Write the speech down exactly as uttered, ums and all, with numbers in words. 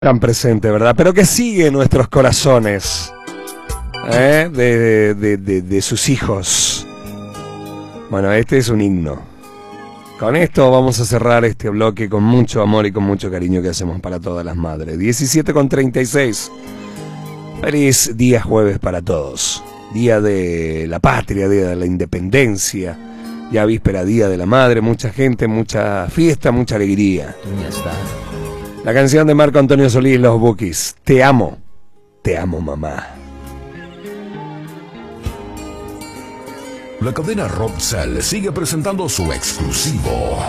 Gran presente, ¿verdad? Pero que sigue en nuestros corazones, ¿eh? de, de, de, de sus hijos. Bueno, este es un himno. Con esto vamos a cerrar este bloque con mucho amor y con mucho cariño que hacemos para todas las madres. diecisiete con treinta y seis. Feliz día jueves para todos. Día de la patria, día de la independencia. Ya víspera, día de la madre. Mucha gente, mucha fiesta, mucha alegría. Ya está. La canción de Marco Antonio Solís, Los Bukis. Te amo, te amo, mamá. La cadena Roxel sigue presentando su exclusivo